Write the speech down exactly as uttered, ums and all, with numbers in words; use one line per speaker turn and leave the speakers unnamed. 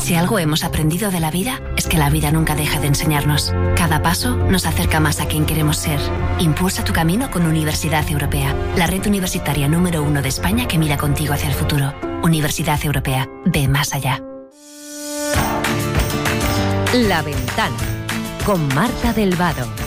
Si algo hemos aprendido de la vida, es que la vida nunca deja de enseñarnos. Cada paso nos acerca más a quien queremos ser. Impulsa tu camino con Universidad Europea, la red universitaria número uno de España que mira contigo hacia el futuro. Universidad Europea, ve más allá.
La Ventana, con Marta del Vado.